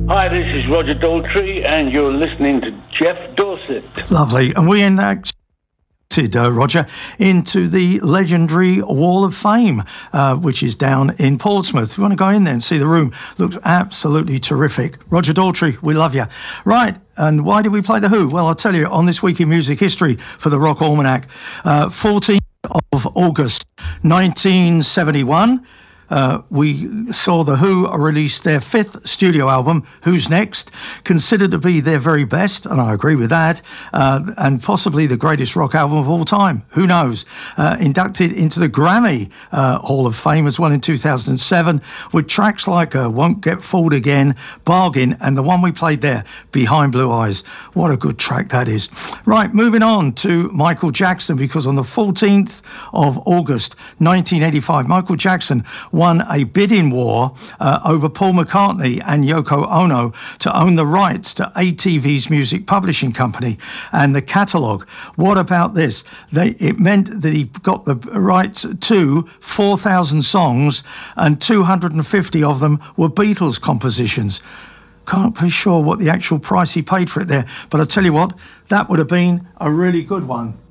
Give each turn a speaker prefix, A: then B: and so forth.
A: Hi, this is Roger Daltrey, and you're listening to Jeff Dorset.
B: Lovely. And we enacted, Roger, into the legendary Wall of Fame, which is down in Portsmouth. If you want to go in there and see the room, looks absolutely terrific. Roger Daltrey, we love you. Right. And why did we play The Who? Well, I'll tell you, on this week in music history for the Rock Almanac, 14th of August, 1971, we saw The Who release their fifth studio album, Who's Next, considered to be their very best, and I agree with that, and possibly the greatest rock album of all time. Who knows? Inducted into the Grammy Hall of Fame as well in 2007, with tracks like Won't Get Fooled Again, Bargain, and the one we played there, Behind Blue Eyes. What a good track that is. Right, moving on to Michael Jackson, because on the 14th of August 1985, Michael Jackson won a bidding war over Paul McCartney and Yoko Ono to own the rights to ATV's music publishing company and the catalogue. What about this? It meant that he got the rights to 4,000 songs, and 250 of them were Beatles compositions. Can't be sure what the actual price he paid for it there, but I tell you what, that would have been a really good one.